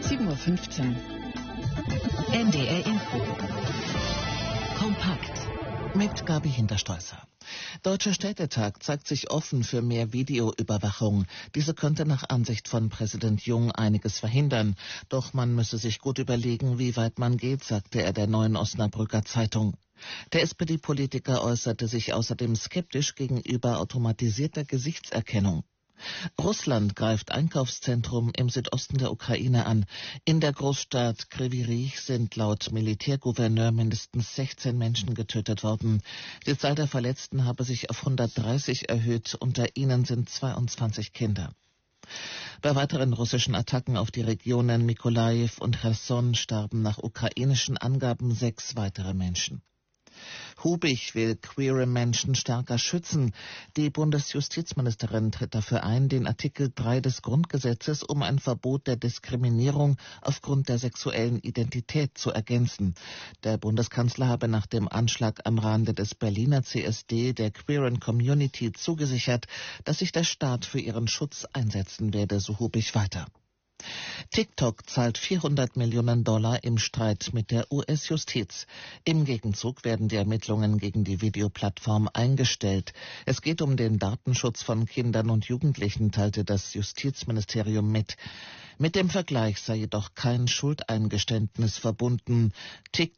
7:15 Uhr. NDR Info. Kompakt. Mit Gabi Hinterstolzer. Deutscher Städtetag zeigt sich offen für mehr Videoüberwachung. Diese könnte nach Ansicht von Präsident Jung einiges verhindern. Doch man müsse sich gut überlegen, wie weit man geht, sagte er der Neuen Osnabrücker Zeitung. Der SPD-Politiker äußerte sich außerdem skeptisch gegenüber automatisierter Gesichtserkennung. Russland greift Einkaufszentrum im Südosten der Ukraine an. In der Großstadt Kryvyi Rih sind laut Militärgouverneur mindestens 16 Menschen getötet worden. Die Zahl der Verletzten habe sich auf 130 erhöht, unter ihnen sind 22 Kinder. Bei weiteren russischen Attacken auf die Regionen Mykolajiw und Cherson starben nach ukrainischen Angaben 6 weitere Menschen. Hubich will queere Menschen stärker schützen. Die Bundesjustizministerin tritt dafür ein, den Artikel 3 des Grundgesetzes um ein Verbot der Diskriminierung aufgrund der sexuellen Identität zu ergänzen. Der Bundeskanzler habe nach dem Anschlag am Rande des Berliner CSD der queeren Community zugesichert, dass sich der Staat für ihren Schutz einsetzen werde, so Hubich weiter. TikTok zahlt $400 Millionen im Streit mit der US-Justiz. Im Gegenzug werden die Ermittlungen gegen die Videoplattform eingestellt. Es geht um den Datenschutz von Kindern und Jugendlichen, teilte das Justizministerium mit. Mit dem Vergleich sei jedoch kein Schuldeingeständnis verbunden. TikTok